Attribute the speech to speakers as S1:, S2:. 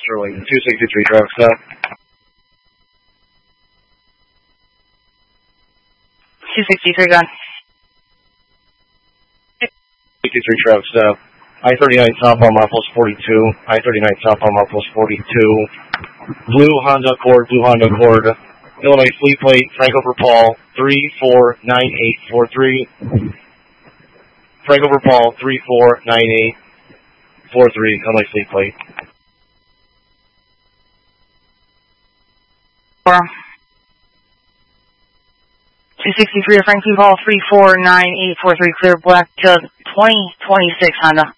S1: Sterling, 263 traffic stop.
S2: 263, gone.
S1: 63 traffic stop. I-39 southbound Marples 42. I-39 southbound Marples 42. Blue Honda Accord, Illinois fleet plate, Franco for Paul, 349843. Franco for Paul, 349843, Illinois fleet plate.
S2: 263 Frank Paul, 349843, clear black to 2026 Honda.